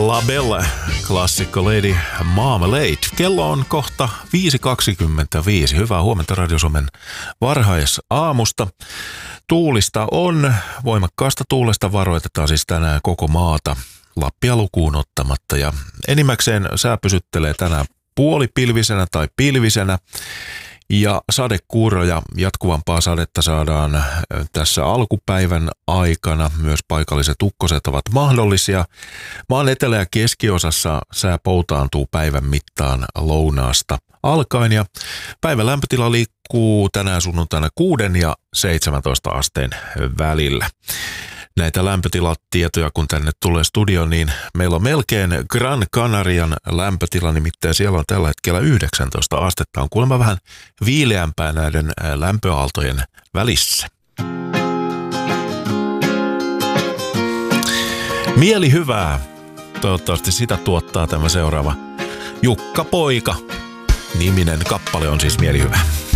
La Belle, klassikko Lady Marmalade. Kello on kohta 5.25. Hyvää huomenta Radio Suomen varhaisaamusta. Tuulista on, voimakkaasta tuulesta varoitetaan siis tänään koko maata, Lappia lukuun ottamatta. Ja enimmäkseen sää pysyttelee tänään puolipilvisenä tai pilvisenä. Ja sadekuuroja, jatkuvampaa sadetta saadaan tässä alkupäivän aikana. Myös paikalliset ukkoset ovat mahdollisia. Maan etelä- ja keskiosassa sää poutaantuu päivän mittaan lounaasta alkaen. Ja päivän lämpötila liikkuu tänään sunnuntaina 6 ja 17 asteen välillä. Näitä lämpötilatietoja, kun tänne tulee studioon, niin meillä on melkein Gran Canarian lämpötila, nimittäin siellä on tällä hetkellä 19 astetta. On kuulemma vähän viileämpää näiden lämpöaaltojen välissä. Mieli hyvää. Toivottavasti sitä tuottaa tämä seuraava Jukka Poika. Niminen kappale on siis Mieli hyvä.